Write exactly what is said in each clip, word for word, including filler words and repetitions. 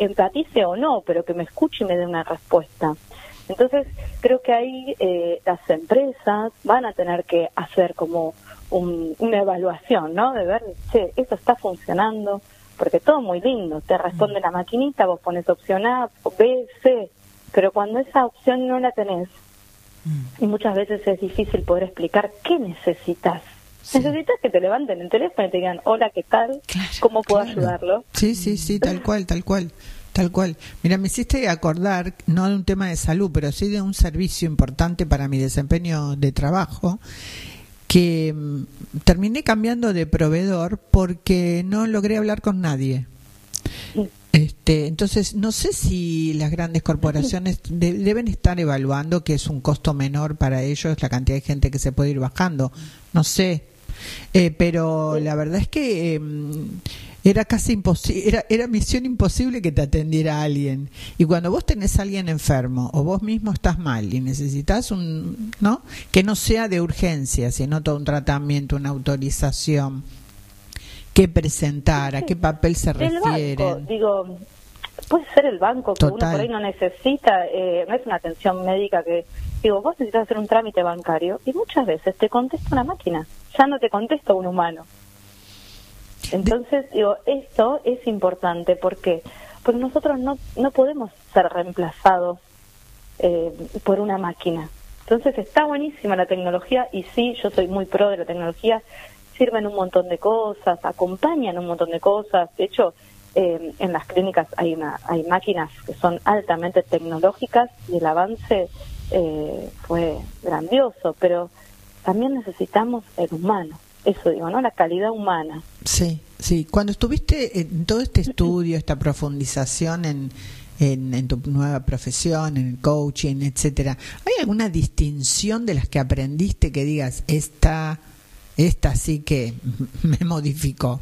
empatice o no, pero que me escuche y me dé una respuesta. Entonces, creo que ahí eh, las empresas van a tener que hacer como un, una evaluación, ¿no? De ver, che, esto está funcionando, porque todo muy lindo, te responde la maquinita, vos pones opción A, B, C, pero cuando esa opción no la tenés, y muchas veces es difícil poder explicar qué necesitas. Sí. Necesitas que te levanten el teléfono y te digan, hola, ¿qué tal? Claro, ¿Cómo puedo claro. ayudarlo? Sí, sí, sí, tal cual, tal cual. Tal cual. Mira, me hiciste acordar, no de un tema de salud, pero sí de un servicio importante para mi desempeño de trabajo, que mm, terminé cambiando de proveedor porque no logré hablar con nadie. Sí. Este, entonces, no sé si las grandes corporaciones de, deben estar evaluando que es un costo menor para ellos la cantidad de gente que se puede ir bajando. No sé. Eh, pero la verdad es que eh, era casi imposible, era, era misión imposible que te atendiera alguien. Y cuando vos tenés a alguien enfermo o vos mismo estás mal y necesitas un, ¿no? Que no sea de urgencia, sino todo un tratamiento, una autorización, qué presentar, a qué papel se refieren. El banco, digo, puede ser el banco que Total. uno por ahí no necesita, eh, no es una atención médica que, digo, vos necesitas hacer un trámite bancario y muchas veces te contesta una máquina, ya no te contesta un humano. Entonces, digo, esto es importante, ¿por qué? Porque nosotros no, no podemos ser reemplazados eh, por una máquina. Entonces está buenísima la tecnología y sí, yo soy muy pro de la tecnología, sirven un montón de cosas, acompañan un montón de cosas. De hecho, eh, en las clínicas hay una hay máquinas que son altamente tecnológicas y el avance eh, fue grandioso, pero también necesitamos el humano, eso digo, ¿no? La calidad humana. Sí, sí. Cuando estuviste en todo este estudio, esta profundización en, en, en tu nueva profesión, en el coaching, etcétera, ¿hay alguna distinción de las que aprendiste que digas, esta... Esta sí que me modificó?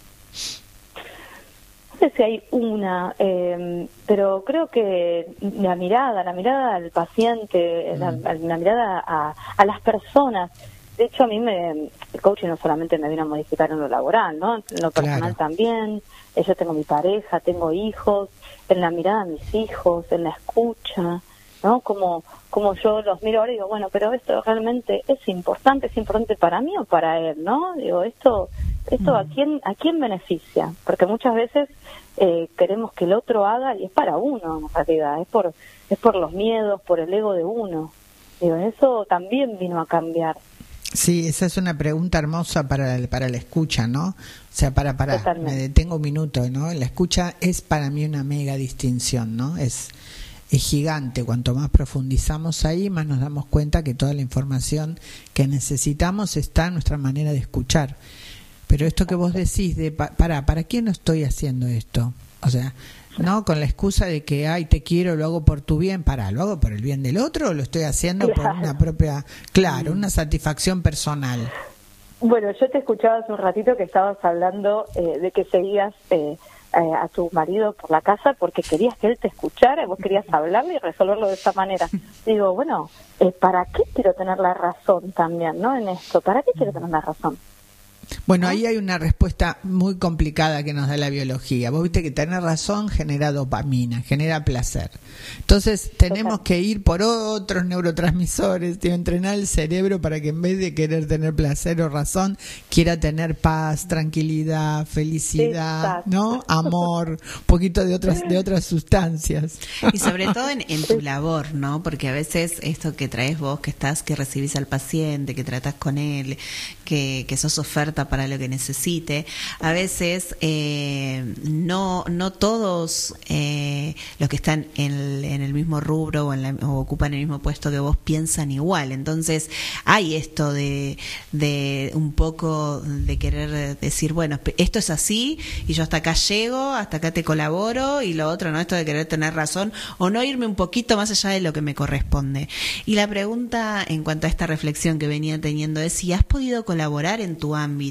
No sé si hay una, eh, pero creo que la mirada, la mirada al paciente, mm. la, la mirada a, a las personas. De hecho, a mí me, el coaching no solamente me vino a modificar en lo laboral, ¿no? En lo personal claro. también. Yo tengo mi pareja, tengo hijos, en la mirada a mis hijos, en la escucha, ¿no? Como, como yo los miro ahora y digo, bueno, pero esto realmente es importante, es importante para mí o para él, ¿no? Digo, esto, esto a quién, a quién beneficia, porque muchas veces eh, queremos que el otro haga y es para uno, en realidad, es por, es por los miedos, por el ego de uno. Digo, eso también vino a cambiar. Sí, esa es una pregunta hermosa para para la escucha, ¿no? O sea, para para Totalmente. Me detengo un minuto, ¿no? La escucha es para mí una mega distinción, ¿no? Es Es gigante, cuanto más profundizamos ahí, más nos damos cuenta que toda la información que necesitamos está en nuestra manera de escuchar. Pero esto que vos decís de, para, ¿para quién no estoy haciendo esto? O sea, no con la excusa de que, ay, te quiero, lo hago por tu bien, para, ¿lo hago por el bien del otro o lo estoy haciendo claro. por una propia, claro, una satisfacción personal? Bueno, yo te escuchaba hace un ratito que estabas hablando eh, de que seguías... Eh, Eh, a tu marido por la casa porque querías que él te escuchara y vos querías hablarle y resolverlo de esa manera. Digo, bueno, eh, ¿para qué quiero tener la razón también, no? En esto, ¿para qué quiero tener la razón? Bueno, ahí hay una respuesta muy complicada que nos da la biología. Vos viste que tener razón genera dopamina, genera placer. Entonces tenemos que ir por otros neurotransmisores, tío, entrenar el cerebro para que en vez de querer tener placer o razón, quiera tener paz, tranquilidad, felicidad, Exacto. ¿no? Amor, un poquito de otras de otras sustancias. Y sobre todo en, en tu labor, ¿no? Porque a veces esto que traes vos, que estás, que recibís al paciente, que tratás con él, que, que sos oferta para lo que necesite, a veces eh, no no todos eh, los que están en el, en el mismo rubro o, en la, o ocupan el mismo puesto que vos piensan igual. Entonces hay esto de, de un poco de querer decir, bueno, esto es así y yo hasta acá llego, hasta acá te colaboro, y lo otro, ¿no? Esto de querer tener razón o no irme un poquito más allá de lo que me corresponde. Y la pregunta en cuanto a esta reflexión que venía teniendo es si has podido colaborar en tu ámbito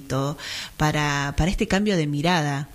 para, para este cambio de mirada.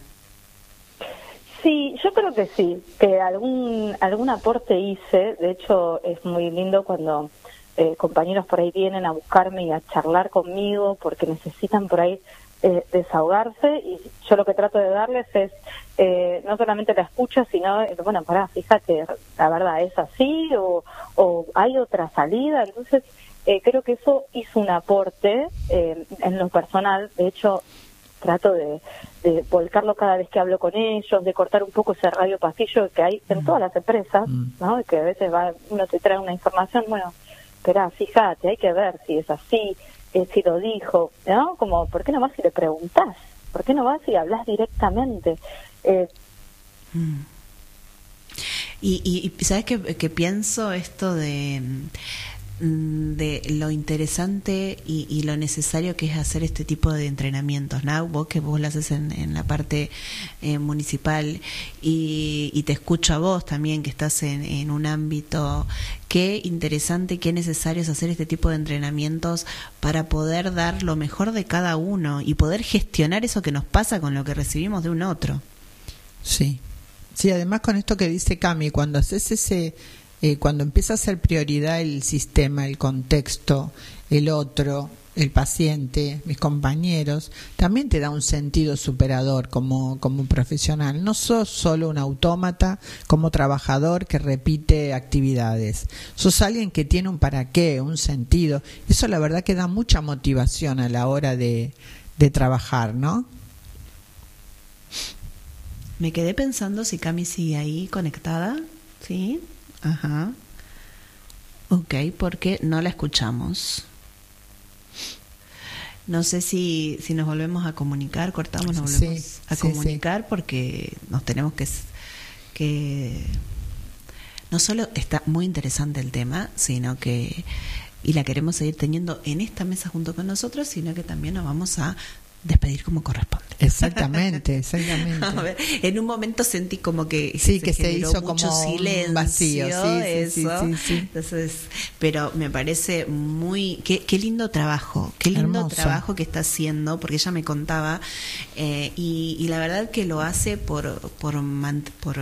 Sí, yo creo que sí, que algún algún aporte hice. De hecho, es muy lindo cuando eh, compañeros por ahí vienen a buscarme y a charlar conmigo porque necesitan por ahí eh, desahogarse, y yo lo que trato de darles es eh, no solamente la escucha, sino, eh, bueno, pará, fíjate, la verdad es así o, o hay otra salida. Entonces eh, creo que eso hizo un aporte eh, en lo personal. De hecho, trato de, de volcarlo cada vez que hablo con ellos, de cortar un poco ese radio pasillo que hay en todas las empresas, ¿no? Que a veces va, uno te trae una información, bueno, espera, fíjate, hay que ver si es así, eh, si lo dijo, ¿no? Como, ¿por qué no vas y le preguntás? ¿Por qué no vas y hablas directamente? Eh, mm. Y, y, y ¿sabes qué, qué pienso esto de... de lo interesante y, y lo necesario que es hacer este tipo de entrenamientos, ¿no? Vos que vos lo haces en, en la parte eh, municipal y, y te escucho a vos también que estás en, en un ámbito, qué interesante, qué necesario es hacer este tipo de entrenamientos para poder dar lo mejor de cada uno y poder gestionar eso que nos pasa con lo que recibimos de un otro. Sí, sí, además con esto que dice Cami, cuando haces ese... Eh, cuando empieza a ser prioridad el sistema, el contexto, el otro, el paciente, mis compañeros, también te da un sentido superador como, como un profesional. No sos solo un autómata como trabajador que repite actividades. Sos alguien que tiene un para qué, un sentido. Eso la verdad que da mucha motivación a la hora de, de trabajar, ¿no? Me quedé pensando si Cami sigue ahí conectada, ¿sí? Ajá. Ok, porque no la escuchamos. No sé si, si nos volvemos a comunicar, cortamos, nos volvemos sí, a sí, comunicar sí. Porque nos tenemos que, que... No solo está muy interesante el tema, sino que... Y la queremos seguir teniendo en esta mesa junto con nosotros, sino que también nos vamos a despedir como corresponde. Exactamente, exactamente. A ver, en un momento sentí como que sí, se que se hizo mucho como silencio, un vacío, sí, eso. Sí, sí, sí, sí. Entonces, pero me parece muy qué, qué lindo trabajo, qué lindo Hermoso. trabajo que está haciendo, porque ella me contaba eh, y, y la verdad que lo hace por por por,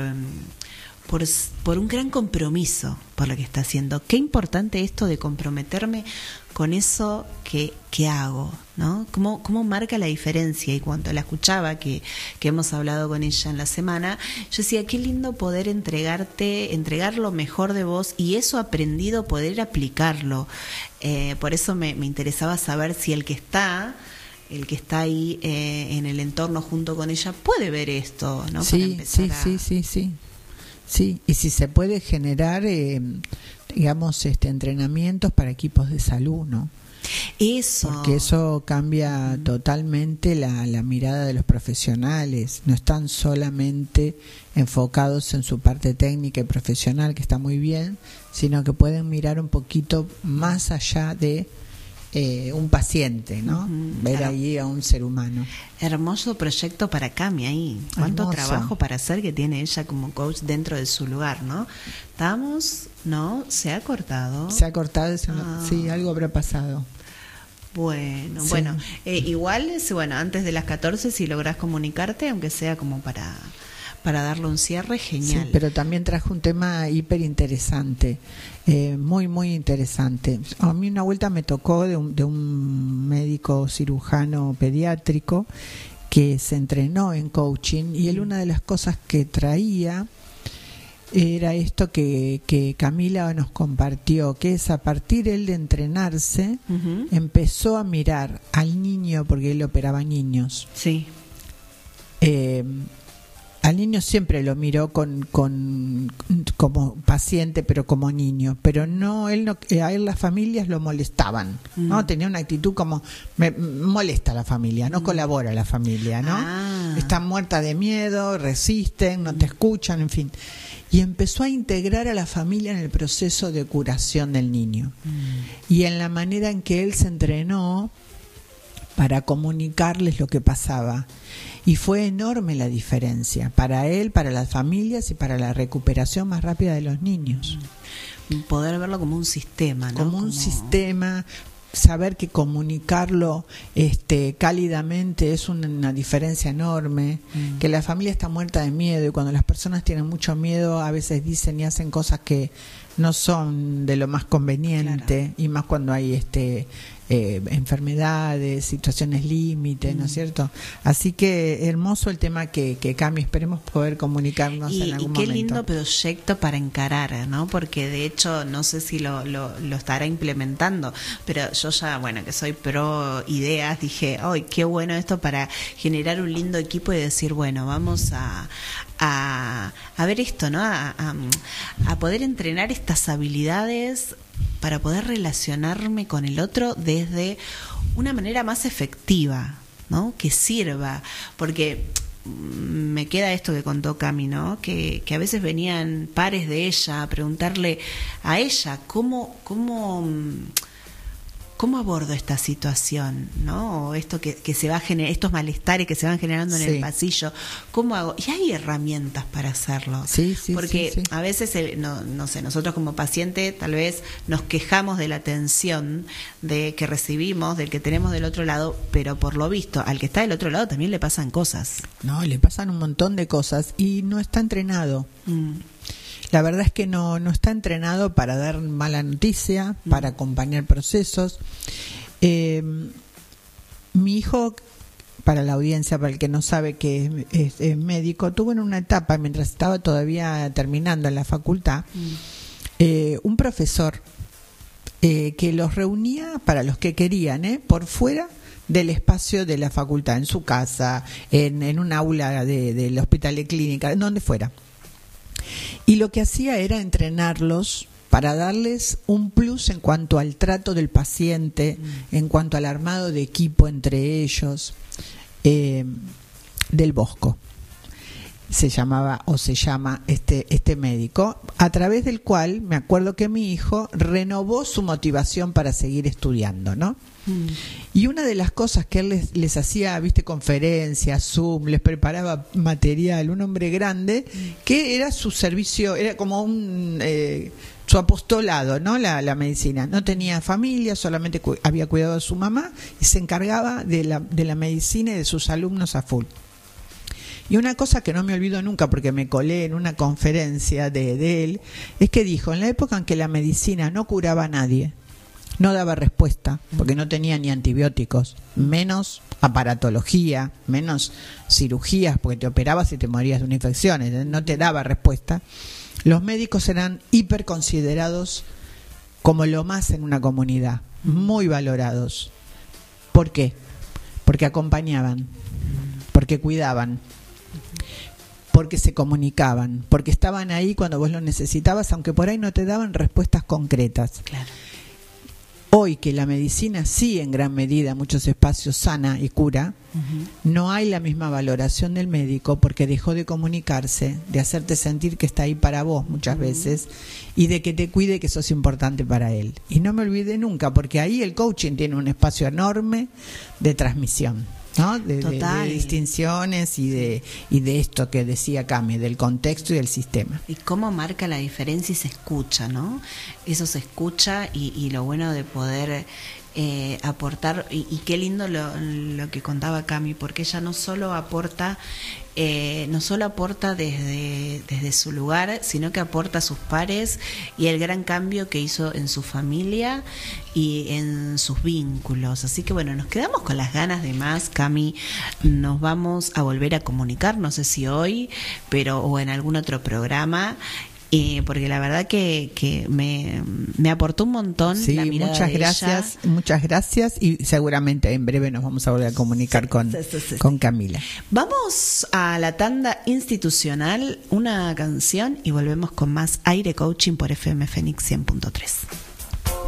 por por un gran compromiso por lo que está haciendo. Qué importante esto de comprometerme con eso que, que hago, ¿no? ¿Cómo, cómo marca la diferencia? Y cuando la escuchaba, que, que hemos hablado con ella en la semana, yo decía, qué lindo poder entregarte, entregar lo mejor de vos y eso aprendido poder aplicarlo. Eh, por eso me, me interesaba saber si el que está... el que está ahí eh, en el entorno junto con ella puede ver esto, ¿no? Sí, Para empezar sí, a... sí, sí, sí. Sí, y si se puede generar, eh, digamos, este entrenamientos para equipos de salud, ¿no? Eso. Porque eso cambia mm. totalmente la, la mirada de los profesionales. No están solamente enfocados en su parte técnica y profesional, que está muy bien, sino que pueden mirar un poquito más allá de eh, un paciente, ¿no? Uh-huh. Ver claro. ahí a un ser humano. Hermoso proyecto para Cami ahí. Cuánto Hermoso. Trabajo para hacer que tiene ella como coach dentro de su lugar, ¿no? Estamos, ¿no? Se ha cortado. Se ha cortado, ah. sí, algo habrá pasado. Bueno, sí. bueno, eh, igual, bueno, antes de las catorce, si lográs comunicarte, aunque sea como para... para darle un cierre, genial. Sí, pero también trajo un tema hiper interesante, eh, muy, muy interesante. A mí una vuelta me tocó de un, de un médico cirujano pediátrico que se entrenó en coaching y él una de las cosas que traía era esto que, que Camila nos compartió, que es a partir él de entrenarse, uh-huh. empezó a mirar al niño, porque él operaba niños. Sí. Eh, Al niño siempre lo miró con, con como paciente, pero como niño. Pero no, él no, a él las familias lo molestaban, ¿no? Mm. Tenía una actitud como me molesta a la familia, no mm. colabora a la familia, ¿no? Ah. Están muertas de miedo, resisten, no te escuchan, en fin. Y empezó a integrar a la familia en el proceso de curación del niño mm. y en la manera en que él se entrenó para comunicarles lo que pasaba. Y fue enorme la diferencia para él, para las familias y para la recuperación más rápida de los niños. Poder verlo como un sistema, ¿no? Como un como... sistema, saber que comunicarlo este, cálidamente es una, una diferencia enorme, mm. que la familia está muerta de miedo y cuando las personas tienen mucho miedo a veces dicen y hacen cosas que no son de lo más conveniente, claro. y más cuando hay este eh, enfermedades, situaciones límites, ¿no es cierto? Así que hermoso el tema que, que Cami, esperemos poder comunicarnos y, en algún y qué momento. lindo proyecto para encarar, ¿no? Porque de hecho no sé si lo, lo, lo estará implementando, pero yo ya, bueno, que soy pro ideas, dije, ¡ay, qué bueno esto para generar un lindo equipo y decir, bueno, vamos a a, a ver esto, ¿no? A, a, a poder entrenar estas habilidades para poder relacionarme con el otro desde una manera más efectiva, ¿no? Que sirva, porque me queda esto que contó Cami, ¿no? Que, que a veces venían pares de ella a preguntarle a ella cómo, cómo, cómo abordo esta situación, ¿no? O esto que, que se va a generar, estos malestares que se van generando en sí. el pasillo, ¿cómo hago? Y hay herramientas para hacerlo. Sí, sí, porque sí, sí. a veces, el, no, no sé, nosotros como paciente tal vez nos quejamos de la atención de que recibimos, del que tenemos del otro lado, pero por lo visto, al que está del otro lado también le pasan cosas. No, le pasan un montón de cosas y no está entrenado. Mm. La verdad es que no, no está entrenado para dar mala noticia, mm. para acompañar procesos. Eh, mi hijo, para la audiencia, para el que no sabe que es, es, es médico, tuvo en una etapa, mientras estaba todavía terminando en la facultad, mm. eh, un profesor eh, que los reunía para los que querían, ¿eh? por fuera del espacio de la facultad, en su casa, en, en un aula de, del hospital de clínica, en donde fuera. Y lo que hacía era entrenarlos para darles un plus en cuanto al trato del paciente, mm. en cuanto al armado de equipo entre ellos, eh, del Bosco. Se llamaba o se llama este, este médico, a través del cual me acuerdo que mi hijo renovó su motivación para seguir estudiando, ¿no? Mm. Y una de las cosas que él les, les hacía, viste, conferencias, Zoom, les preparaba material, un hombre grande, mm. que era su servicio, era como un eh, su apostolado, ¿no? La, la medicina. No tenía familia, solamente cu- había cuidado de su mamá y se encargaba de la, de la medicina y de sus alumnos a full. Y una cosa que no me olvido nunca, porque me colé en una conferencia de, de él, es que dijo, en la época en que la medicina no curaba a nadie, no daba respuesta, porque no tenía ni antibióticos, menos aparatología, menos cirugías, porque te operabas y te morías de una infección, no te daba respuesta, los médicos eran hiper considerados como lo más en una comunidad, muy valorados. ¿Por qué? Porque acompañaban, porque cuidaban, porque se comunicaban, porque estaban ahí cuando vos lo necesitabas, aunque por ahí no te daban respuestas concretas. Claro. Hoy que la medicina sí en gran medida, muchos espacios sana y cura, uh-huh. no hay la misma valoración del médico porque dejó de comunicarse, de hacerte sentir que está ahí para vos muchas uh-huh. veces y de que te cuide que sos importante para él. Y no me olvidé nunca, porque ahí el coaching tiene un espacio enorme de transmisión, ¿no? De, de, de distinciones y de y de esto que decía Cami, del contexto y del sistema. Y cómo marca la diferencia y se escucha, ¿no? Eso se escucha y, y lo bueno de poder eh, aportar, y, y qué lindo lo, lo que contaba Cami, porque ella no solo aporta eh, no solo aporta desde, desde su lugar, sino que aporta a sus pares y el gran cambio que hizo en su familia y en sus vínculos. Así que bueno, nos quedamos con las ganas de más, Cami. Nos vamos a volver a comunicar, no sé si hoy, pero o en algún otro programa. Eh, porque la verdad que, que me, me aportó un montón sí, la mirada muchas de gracias, ella. Muchas gracias y seguramente en breve nos vamos a volver a comunicar sí, con, sí, sí, sí. con Camila. Vamos a la tanda institucional, una canción y volvemos con más Aire Coaching por F M Fénix cien punto tres.